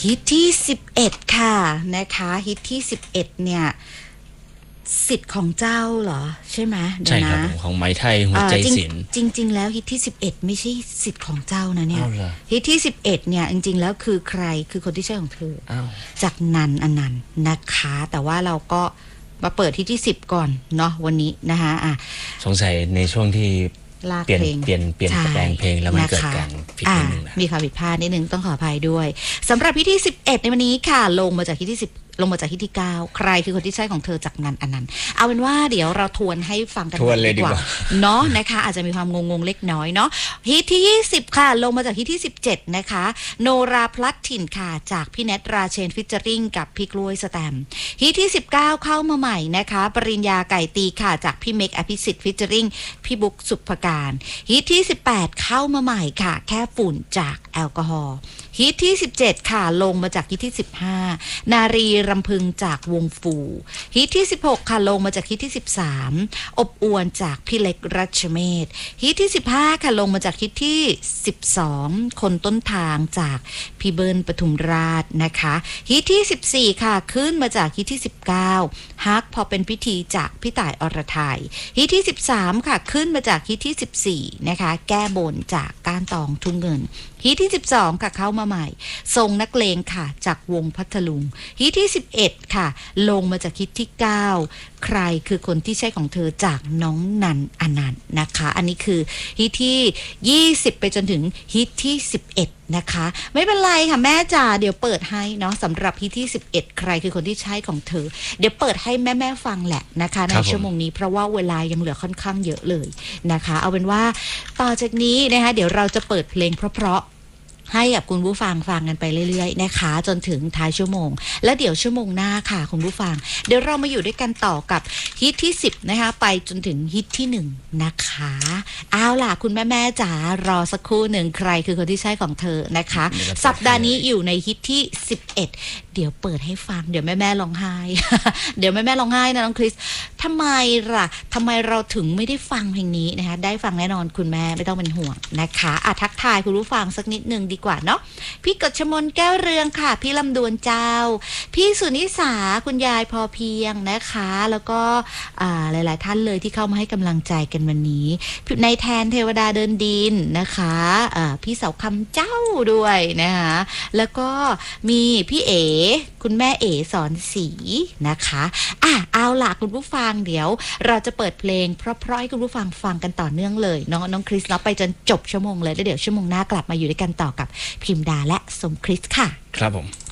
ฮิตที่11ค่ะนะคะฮิตที่11เนี่ยสิทธิ์ของเจ้าเหรอใช่ไหมใช่ครับของไม้ไทยหัวใจศิลป์จริงๆแล้วฮิตที่11ไม่ใช่สิทธิ์ของเจ้านะเนี่ยฮิตที่11เนี่ยจริงๆแล้วคือใครคือคนที่ใช่ของเธอจากนันอนันต์นะคะแต่ว่าเราก็มาเปิดฮิตที่10ก่อนเนาะวันนี้นะคะสงสัยในช่วงที่เปลี่ยนแปลงเพลงแล้วมันเกิดการผิดนิดนึงนะมีความผิดพลาดนิดนึงต้องขออภัยด้วยสำหรับฮิตที่11ในวันนี้ค่ะลงมาจากฮิตที่10ลงมาจากฮิตที่9ใครคือคนที่ใช่ของเธอจากนันอนันต์เอาเป็นว่าเดี๋ยวเราทวนให้ฟังกันดีกว่าเนาะนะคะอาจจะมีความงงๆเล็กน้อยเนาะฮิตที่20ค่ะลงมาจากฮิตที่17นะคะโนราพลัดถิ่นค่ะจากพี่แนทราเชนฟิชเจอริงกับพี่กล้วยสแตมฮิตที่19เข้ามาใหม่นะคะปริญญาไก่ตีค่ะจากพี่เมกอภิสิทธิ์ฟิชเจอริงพี่บุ๊กสุภการฮิตที่18เข้ามาใหม่ค่ะแค่ฝุ่นจากแอลกอฮอล์ฮิตที่17ค่ะลงมาจากฮิตที่15นารีรำพึงจากวงฟูฮิตที่16ค่ะลงมาจากฮิตที่13อบอวนจากพี่เล็กรัชเมธฮิตที่15ค่ะลงมาจากฮิตที่12คนต้นทางจากพี่เบิร์นปทุมราชนะคะฮิตที่14ค่ะขึ้นมาจากฮิตที่19ฮักพอเป็นพิธีจากพี่ต่ายอรไทยฮิตที่13ค่ะขึ้นมาจากฮิตที่14นะคะแก้บนจากก้านตองทุ่งเงินฮิตที่12ค่ะเข้ามาใหม่ทรงนักเลงค่ะจากวงพัทลุงฮิตที่11ค่ะลงมาจากฮิตที่9ใครคือคนที่ใช่ของเธอจากน้องนันอนันต์นะคะอันนี้คือฮิตที่20ไปจนถึงฮิตที่11นะคะไม่เป็นไรค่ะแม่จ๋าเดี๋ยวเปิดให้เนาะสำหรับฮิตที่11ใครคือคนที่ใช่ของเธอเดี๋ยวเปิดให้แม่ฟังแหละนะคะในชั่วโมงนี้เพราะว่าเวลายังเหลือค่อนข้างเยอะเลยนะคะเอาเป็นว่าต่อจากนี้นะคะเดี๋ยวเราจะเปิดเพลงเพราะให้กับคุณผู้ฟังฟังกันไปเรื่อยๆนะคะจนถึงท้ายชั่วโมงแล้วเดี๋ยวชั่วโมงหน้าค่ะคุณผู้ฟังเดี๋ยวเรามาอยู่ด้วยกันต่อกับฮิตที่10นะคะไปจนถึงฮิตที่1นะคะเอาล่ะคุณแม่จ๋ารอสักครู่หนึ่งใครคือคนที่ใช่ของเธอนะคะสัปดาห์นี้อยู่ในฮิตที่11เดี๋ยวเปิดให้ฟังเดี๋ยวแม่ร้องไห้ เดี๋ยวแม่ร้องไห้นะน้องคริสทำไมล่ะทำไมเราถึงไม่ได้ฟังเพลงนี้นะคะได้ฟังแน่นอนคุณแม่ไม่ต้องเป็นห่วงนะคะทักทายคุณผู้ฟังสักนิดนึงดีกว่าเนาะพี่กฤษมนแก้วเรืองค่ะพี่ลำดวนเจ้าพี่สุนิสาคุณยายพอเพียงนะคะแล้วก็หลายๆท่านเลยที่เข้ามาให้กำลังใจกันวันนี้ในแทนเทวดาเดินดินนะคะพี่เสาคำเจ้าด้วยนะคะแล้วก็มีพี่เอ๋คุณแม่เอ๋สอนศรีนะคะเอาล่ะคุณผู้ฟังเดี๋ยวเราจะเปิดเพลงเพราะๆให้คุณผู้ฟังฟังกันต่อเนื่องเลยน้องคริสเนาะไปจนจบชั่วโมงเลยแล้วเดี๋ยวชั่วโมงหน้ากลับมาอยู่ด้วยกันต่อกับพิมดาและสมคริสค่ะครับผม